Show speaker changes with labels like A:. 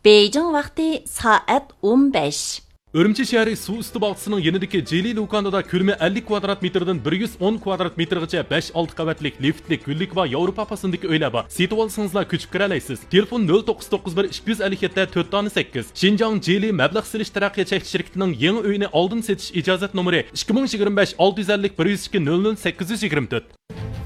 A: Beijing vaqti soat 15.
B: Urumchi shahri suv usti bog'chisining yanidagi Jeli do'konida ko'lami 50 kvadrat metrdan 110 kvadrat metrgacha 5-6 qavatlik liftlik, gullik va Yevropa pasındagi uylar bor. Setib olsangizlar ko'chib kira olasiz. Telefon 0991 257 408. Xinjiang Jeli mablag' silish taraqqiyot cheklanish shirkatining yangi uyini oldin setish ijozat nomeri 2025 650 102 00 824.